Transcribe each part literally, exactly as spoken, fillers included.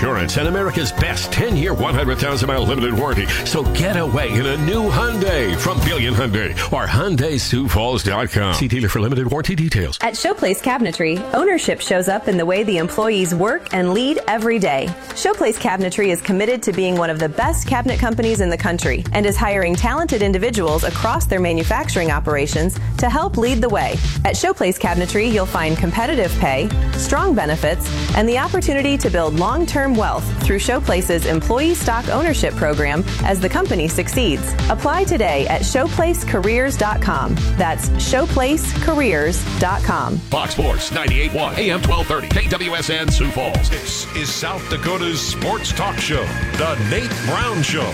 insurance and America's best ten-year, one hundred thousand mile limited warranty. So get away in a new Hyundai from Billion Hyundai or Hyundai Sioux Falls dot com. See dealer for limited warranty details. At Showplace Cabinetry, ownership shows up in the way the employees work and lead every day. Showplace Cabinetry is committed to being one of the best cabinet companies in the country and is hiring talented individuals across their manufacturing operations to help lead the way. At Showplace Cabinetry, you'll find competitive pay, strong benefits, and the opportunity to build long-term wealth through Showplace's employee stock ownership program as the company succeeds. Apply today at showplace careers dot com. That's showplace careers dot com. Fox Sports ninety-eight point one A M twelve thirty K W S N Sioux Falls. This is South Dakota's sports talk show, The Nate Brown Show.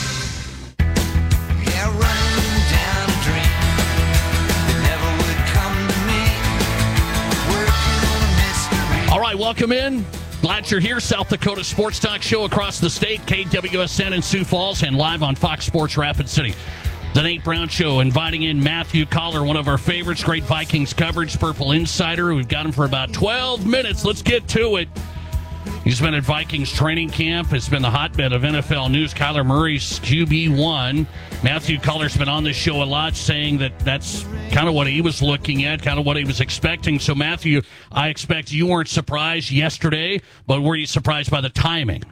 Yeah, running down a dream that never would come to me. Working on a mystery. All right, welcome in. Glad you're here. South Dakota Sports Talk Show across the state, K W S N in Sioux Falls, and live on Fox Sports Rapid City. The Nate Brown Show, inviting in Matthew Coller, one of our favorites, great Vikings coverage, Purple Insider. We've got him for about twelve minutes. Let's get to it. He's been at Vikings training camp. It's been the hotbed of N F L news. Kyler Murray's Q B one. Matthew Coller's been on this show a lot, saying that that's kind of what he was looking at, kind of what he was expecting. So, Matthew, I expect you weren't surprised yesterday, but were you surprised by the timing?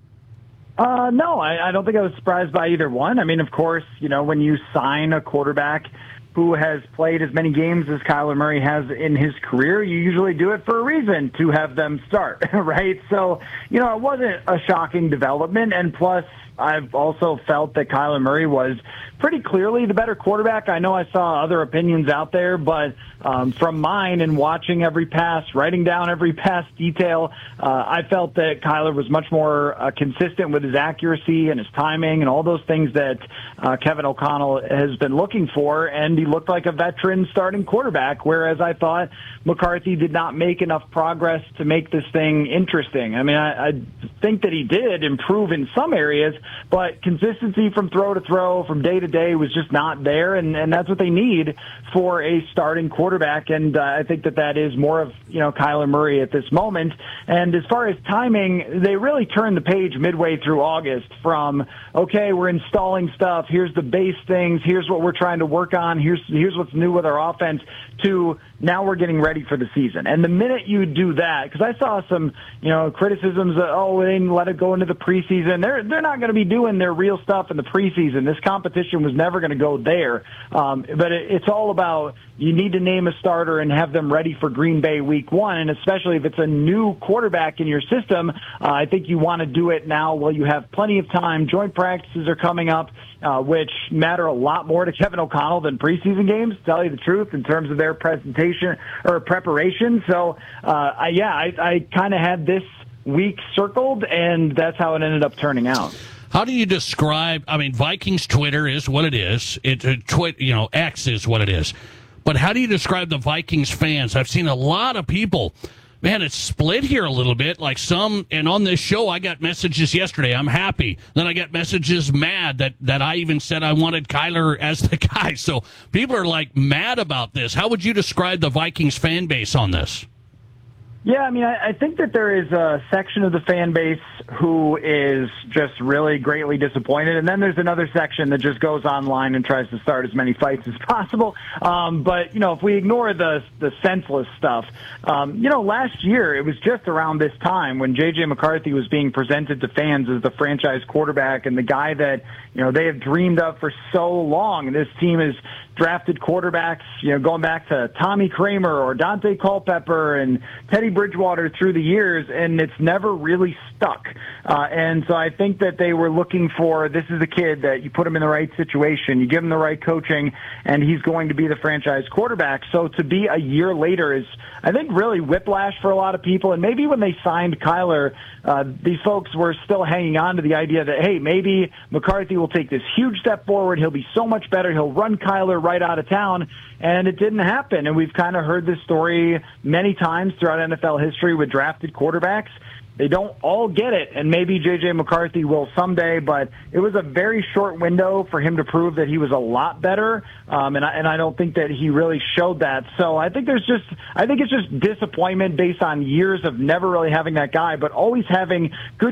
Uh, no, I, I don't think I was surprised by either one. I mean, of course, you know, when you sign a quarterback who has played as many games as Kyler Murray has in his career, you usually do it for a reason, to have them start, right? So, you know, it wasn't a shocking development. And plus, I've also felt that Kyler Murray was pretty clearly the better quarterback. I know I saw other opinions out there, but um, from mine and watching every pass, writing down every pass detail, uh, I felt that Kyler was much more uh, consistent with his accuracy and his timing and all those things that uh, Kevin O'Connell has been looking for, and he looked like a veteran starting quarterback, whereas I thought McCarthy did not make enough progress to make this thing interesting. I mean, I, I think that he did improve in some areas, but consistency from throw to throw, from day to day, was just not there, and, and that's what they need for a starting quarterback, and uh, I think that that is more of, you know, Kyler Murray at this moment. And as far as timing, they really turned the page midway through August from, okay, we're installing stuff, here's the base things, here's what we're trying to work on, here's here's what's new with our offense, to now we're getting ready for the season. And the minute you do that, because I saw some, you know, criticisms that, oh, they didn't let it go into the preseason. They're they're not going to be doing their real stuff in the preseason. This competition was never going to go there. Um, but it, it's all about, you need to name a starter and have them ready for Green Bay week one. And especially if it's a new quarterback in your system, uh, I think you want to do it now while you have plenty of time. Joint practices are coming up, uh, which matter a lot more to Kevin O'Connell than preseason games, to tell you the truth, in terms of their presentation or preparation. So, uh, I, yeah, I, I kind of had this week circled, and that's how it ended up turning out. How do you describe, I mean, Vikings Twitter is what it is. It, it twit, you know, X is what it is. But how do you describe the Vikings fans? I've seen a lot of people, man, it's split here a little bit. Like some, and on this show, I got messages yesterday, I'm happy. Then I got messages mad that, that I even said I wanted Kyler as the guy. So people are like mad about this. How would you describe the Vikings fan base on this? Yeah, I mean, I, I think that there is a section of the fan base who is just really greatly disappointed, and then there's another section that just goes online and tries to start as many fights as possible. Um, but, you know, if we ignore the the senseless stuff, um, you know, last year it was just around this time when J J McCarthy was being presented to fans as the franchise quarterback and the guy that, you know, they have dreamed of for so long. And this team has drafted quarterbacks, you know, going back to Tommy Kramer or Dante Culpepper and Teddy Bridgewater through the years, and it's never really stuck. Uh, and so I think that they were looking for, this is a kid that you put him in the right situation, you give him the right coaching, and he's going to be the franchise quarterback. So to be a year later is, I think, really whiplash for a lot of people. And maybe when they signed Kyler, uh, these folks were still hanging on to the idea that, hey, maybe McCarthy will take this huge step forward, he'll be so much better, he'll run Kyler right out of town. And it didn't happen. And we've kind of heard this story many times throughout N F L history with drafted quarterbacks. They don't all get it, and maybe J J McCarthy will someday, but it was a very short window for him to prove that he was a lot better, um, and, I, and I don't think that he really showed that. So I think there's just, I think it's just disappointment based on years of never really having that guy, but always having good